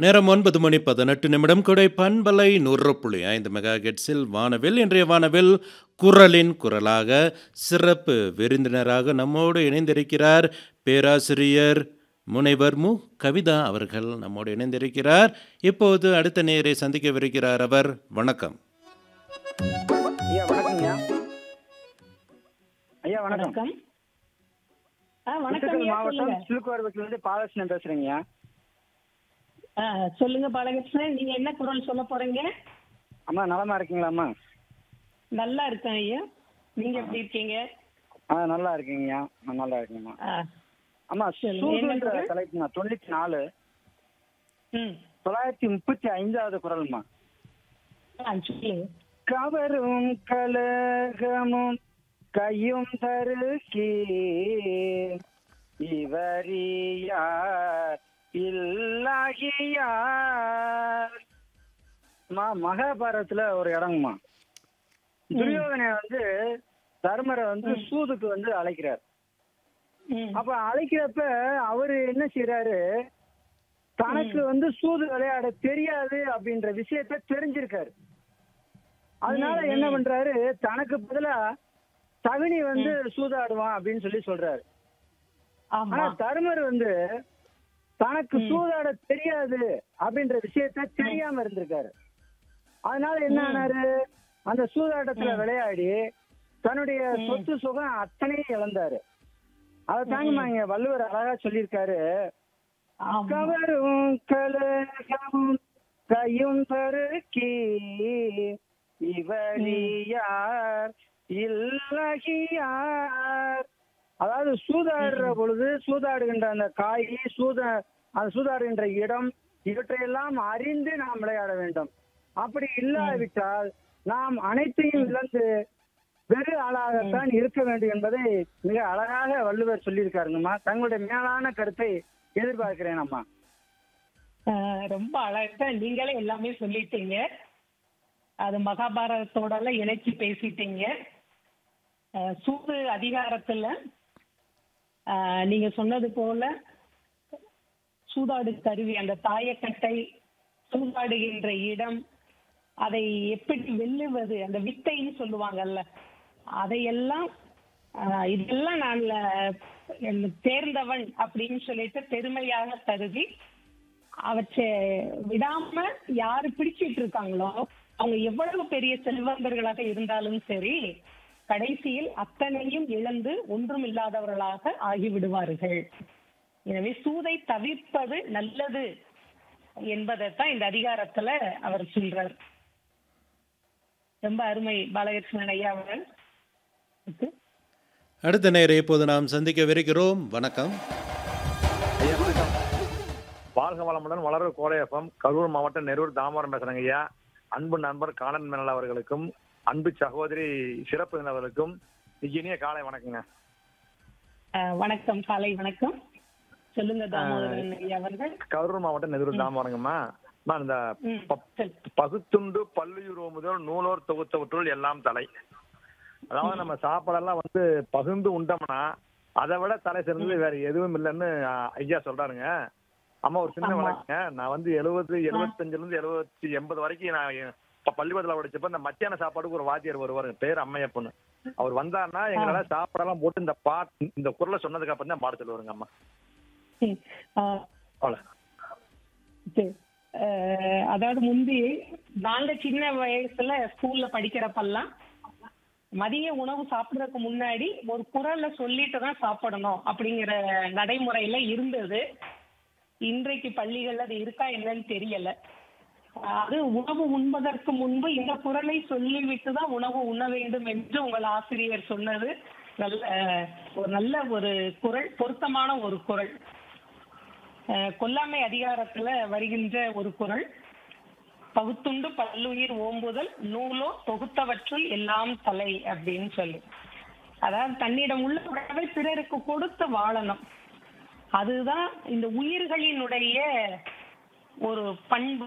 நேரம் 9:18 கொடை பண்பலை 100.5 மெகாஹெர்ட்ஸில் வானவில். இன்றைய வானவில் குரலின் குரலாக சிறப்பு விருந்தினராக நம்மோடு இணைந்திருக்கிறார் பேராசிரியர் முனைவர் மு. கவிதா அவர்கள் நம்மோடு இணைந்திருக்கிறார். இப்போது அடுத்த நேரை சந்திக்கவிருக்கிறார் அவர். வணக்கம் ஐயா. வணக்கங்கய்யா. ஐயா வணக்கம். வணக்கம். வணக்கம் திண்டுக்கல் ஐயா, மாவட்டம் சொல்லுங்க. சிலுக்குவார்பட்டிலிருந்து பாலகிருஷ்ணன் பேசுறேங்கய்யா. சொல்லுங்க பாலகிருஷ்ணன், நீங்க என்ன குரல் சொல்ல போறீங்க? அம்மா நலமா இருக்கீங்களாம்மா? நல்லா இருக்கேன் ஐயா, நீங்க எப்படி இருக்கீங்க? நல்லா இருக்கீங்கய்யா. நல்லா இருக்கீங்கம்மா. அம்மா சொல்லுங்க. என்ன சூதுன்ற குரல்? தலைப்புமா 94 ம். 935வது குரல்மா. சொல்லுங்க. கவரும் கலகமும் கையும் தருக்கி இவரியார் இல்லாகியார். மகாபாரதத்துல ஒரு இடங்கம்மா. துரியோதனை தர்மரை சூதுக்கு அழைக்கிறார். ம். அப்ப அழைக்கிறப்ப அவரு என்ன செய்யறாரு, தனக்கு சூது விளையாட தெரியாது அப்படின்ற விஷயத்த தெரிஞ்சிருக்காரு. அதனால என்ன பண்றாரு, தனக்கு பதிலா சகுனி சூதாடுவான் அப்படின்னு சொல்றாரு. ஆமா. ஆனா தர்மர் தனக்கு சூதாட தெரியாது அப்படின்ற விஷயத்த தெரியாம இருந்திருக்காரு. அதனால என்ன ஆனாரு, அந்த சூதாட்டத்துல விளையாடி தன்னுடைய சொத்து சுகம் அத்தனையும் இழந்தாரு. அதை தாங்கம்மா இங்க வள்ளுவர் அழகா சொல்லியிருக்காரு. ஆமா. கவரும் கலகமும் கையும் தருக்கி இவரியார் இல்லகியார். அதாவது சூதாடுற பொழுது சூதாடுகின்ற அந்த காய் அந்த சூதாடுகின்ற இடம் இவற்றையெல்லாம் அறிந்து நாம் விளையாட வேண்டும். அப்படி இல்லாவிட்டால் நாம் அனைத்தையும் இழந்து வெறு ஆளாகத்தான் இருக்க வேண்டும் என்பதை மிக அழகாக வள்ளுவர் சொல்லியிருக்காருங்கம்மா. தங்களுடைய மேலான கருத்தை எதிர்பார்க்கிறேன் அம்மா. ரொம்ப அழகா நீங்களே எல்லாமே சொல்லிட்டீங்க. அது மகாபாரதத்தோட இணைச்சு பேசிட்டீங்க. சூது அதிகாரத்துல நீங்க சொன்னது போல சூதாடு கருவி, அந்த தாயக்கட்டை, சூதாடுகின்ற இடம், அதை எப்படி வெல்லுவது, அந்த வித்தைன்னு சொல்லுவாங்கல்ல, அதையெல்லாம் இதெல்லாம் நான் தேர்ந்தவன் அப்படின்னு சொல்லிட்டு பெருமையாக கருதி அவற்றை விடாம யாரு பிடிச்சிட்டு இருக்காங்களோ அவங்க எவ்வளவு பெரிய செல்வந்தர்களாக இருந்தாலும் சரி, கடைசியில் அத்தனையும் இழந்து ஒன்றும் இல்லாதவர்களாக ஆகிவிடுவார்கள். எனவே சூதை தவிர்ப்பது நல்லது என்பதைத்தான் இந்த அதிகாரத்துல அவர் சொல்றார். ரொம்ப அருமை பாலகிருஷ்ணன் ஐயா அவர்கள். அடுத்த நேரை இப்போது நாம் சந்திக்கவிருக்கிறோம். வணக்கம். ஐயா வணக்கம். வாழ்க வளமுடன் வளர கோடையப்பம் கரூர் மாவட்டம் நெரூர் தாமரம் பேசுறேங்க ஐயா. அன்பு நண்பர் காணன் மேனல் அவர்களுக்கும் அன்பு சகோதரி சிறப்பு அவர்களுக்கும் இனிய காலை வணக்கங்க. வணக்கம், காலை வணக்கம். சொல்லுங்க தாமோதரன் ஐயா அவர்கள். கரூர் மாவட்டம் நெரூர் தாமரங்கம்மா. இந்த பகுத்துண்டு பல்லுயிரோ முதல் நூலோர் தொகுத்தவற்றுள் எல்லாம் தலை. அதாவது நம்ம சாப்பாடெல்லாம் பகிர்ந்து உண்டோம்னா அதை விட தலை சிறந்தது வேற எதுவும் இல்லைன்னு ஐயா சொல்றாருங்க. அம்மா ஒரு சின்ன வழக்குங்க. நான் 70, 75 80 வரைக்கும் நான் பள்ளிக்கூடத்துல படிச்சப்ப இந்த மத்தியான சாப்பாடுக்கு ஒரு வாத்தியார் வருவாருங்க, பேர் அம்மையப்பன்னு. அவர் வந்தாருன்னா எங்களால சாப்பாடெல்லாம் போட்டு இந்த குரலை சொன்னதுக்கு அப்புறம் தான் பாட சொல்லுவாருங்க அம்மா. அதாவது முந்தி நாங்க சின்ன வயசுல ஸ்கூல்ல படிக்கிறப்பெல்லாம் மதிய உணவு சாப்பிடறதுக்கு முன்னாடி ஒரு குரல்ல சொல்லிட்டு தான் சாப்பிடணும் அப்படிங்கிற நடைமுறையில இருந்தது. இன்றைக்கு பள்ளிகள்ல அது இருக்கா என்னன்னு தெரியல. அது உணவு உண்பதற்கு முன்பு இந்த குரலை சொல்லிவிட்டு தான் உணவு உண்ண வேண்டும் என்று உங்கள் ஆசிரியர் சொன்னது நல்ல ஒரு குரல், பொருத்தமான ஒரு குரல். கொல்லாமை அதிகாரத்துல வருகின்ற ஒரு குரல், பகுத்துண்டு பல்லுயிர் ஓம்புதல் நூலோ தொகுத்தவற்றுள் எல்லாம் தலை அப்படின்னு சொல்லி. அதாவது தன்னிடம் உள்ள உணவை பிறருக்கு கொடுத்து வாழணும். அதுதான் இந்த உயிர்களினுடைய ஒரு பண்பு.